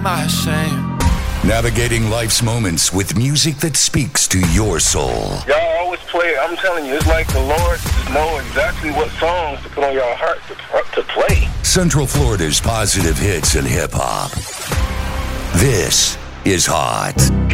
not ashamed. Navigating life's moments with music that speaks to your soul. Y'all always play it. I'm telling you, it's like the Lord just know exactly what songs to put on your heart to play. Central Florida's positive hits and hip-hop. This is Hot.